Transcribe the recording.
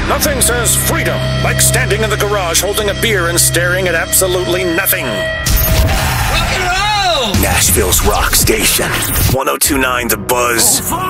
Nothing says freedom like standing in the garage holding a beer and staring at absolutely nothing. Rock and roll! Nashville's rock station. 1029 The Buzz.